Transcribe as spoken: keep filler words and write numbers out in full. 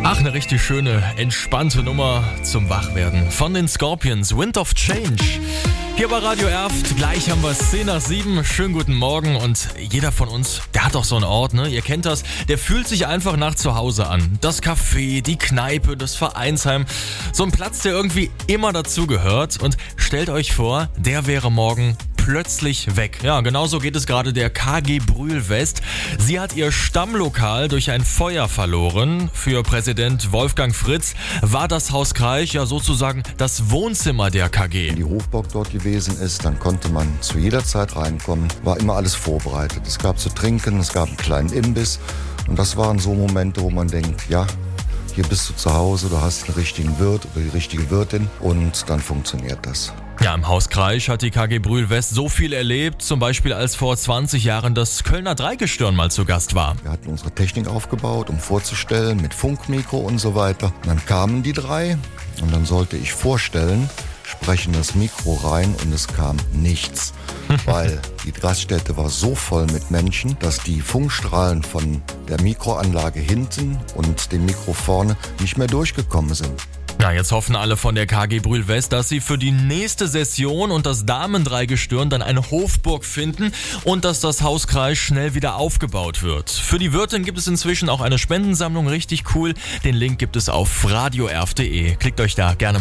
Ach, eine richtig schöne, entspannte Nummer zum Wachwerden. Von den Scorpions, Wind of Change. Hier bei Radio Erft, gleich haben wir es zehn nach sieben. Schönen guten Morgen und jeder von uns, der hat doch so einen Ort, ne? Ihr kennt das, der fühlt sich einfach nach zu Hause an. Das Café, die Kneipe, das Vereinsheim. So ein Platz, der irgendwie immer dazugehört. Und stellt euch vor, der wäre morgen plötzlich weg. Ja, genauso geht es gerade der K G Brühl West. Sie hat ihr Stammlokal durch ein Feuer verloren. Für Präsident Wolfgang Fritz war das Haus Kreich ja sozusagen das Wohnzimmer der K G. Wenn die Hofburg dort gewesen ist, dann konnte man zu jeder Zeit reinkommen. War immer alles vorbereitet. Es gab zu trinken, es gab einen kleinen Imbiss. Und das waren so Momente, wo man denkt, ja, hier bist du zu Hause, du hast den richtigen Wirt oder die richtige Wirtin und dann funktioniert das. Ja, im Haus Kreich hat die K G Brühl West so viel erlebt, zum Beispiel als vor zwanzig Jahren das Kölner Dreigestirn mal zu Gast war. Wir hatten unsere Technik aufgebaut, um vorzustellen, mit Funkmikro und so weiter. Und dann kamen die drei und dann sollte ich vorstellen, sprechen das Mikro rein und es kam nichts. Weil die Gaststätte war so voll mit Menschen, dass die Funkstrahlen von der Mikroanlage hinten und dem Mikro vorne nicht mehr durchgekommen sind. Ja, jetzt hoffen alle von der K G Brühl West, dass sie für die nächste Session und das Damendreigestirn dann eine Hofburg finden und dass das Haus Kreich schnell wieder aufgebaut wird. Für die Wirtin gibt es inzwischen auch eine Spendensammlung, richtig cool. Den Link gibt es auf radioerf punkt de. Klickt euch da gerne